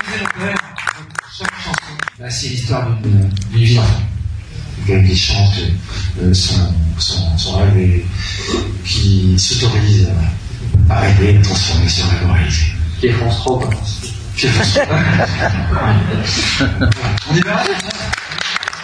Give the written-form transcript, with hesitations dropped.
Chaque chanson, bah, c'est l'histoire d'une vie d'enfant. Quelqu'un qui chante son rêve et qui s'autorise à rêver et transformer son rêve en réalité. Qui est France 3, quoi. Qui est France 3. On y va.